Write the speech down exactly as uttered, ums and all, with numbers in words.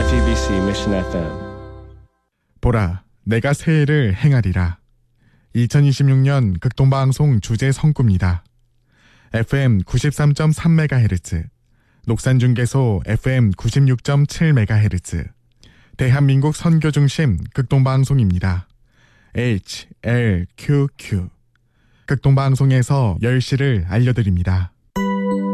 에프이비씨 Mission 에프엠. 보라, 내가 새해를 행하리라. 이천이십육 년 극동방송 주제 성구입니다. 에프엠 구십삼 점 삼 메가헤르츠, 녹산중계소 에프엠 구십육 점 칠 메가헤르츠, 대한민국 선교중심 극동방송입니다. 에이치 엘 큐 큐. 극동방송에서 열 시를 알려드립니다.